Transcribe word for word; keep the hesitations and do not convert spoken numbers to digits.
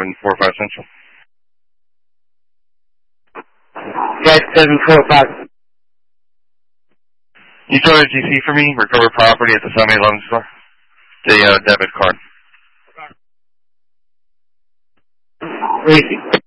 seven four five Central. Five seven four five. You join a G C for me, recover property at the seven eleven store. The uh, debit card. Crazy.